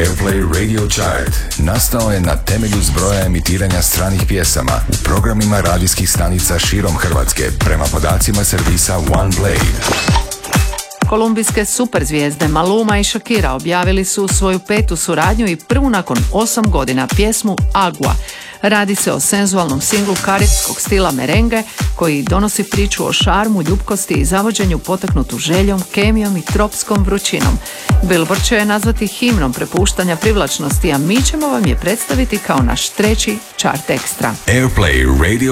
Airplay Radio Chart nastao je na temelju zbroja emitiranja stranih pjesama u programima radijskih stanica širom Hrvatske prema podacima servisa OnePlay. Kolumbijske superzvijezde Maluma i Shakira objavili su svoju 5. suradnju i prvu nakon 8 godina pjesmu Agua. Radi se o senzualnom singlu karibskog stila merengue koji donosi priču o šarmu, ljubkosti i zavođenju potaknutu željom, kemijom i tropskom vrućinom. Billboard će je nazvati himnom prepuštanja privlačnosti, a mi ćemo vam je predstaviti kao naš 3. chart ekstra. Airplay Radio